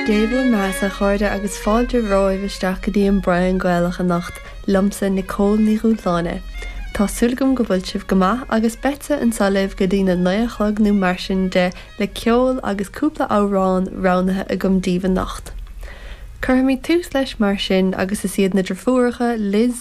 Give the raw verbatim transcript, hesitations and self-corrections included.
Déobh measa chuirde agus fáilte roimh isteach go dtí an Brian Gaelach a nacht lomsa Nicole ní Rúdláine. Tá sulgum go bhfuil sibh go maith agus bete an saibh go dtí na naochlog nó mar sin de le ceol agus cúpla árán ránathe a gom díomh an nacht. Curtha mí tús leis mar sin agus is iad na drafúracha Liz